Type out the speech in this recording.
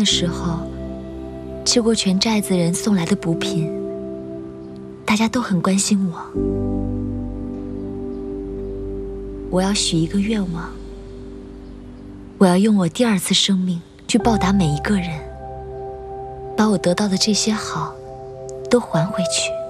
的时候，吃过全寨子人送来的补品，大家都很关心我。我要许一个愿望，我要用我第二次生命去报答每一个人，把我得到的这些好都还回去。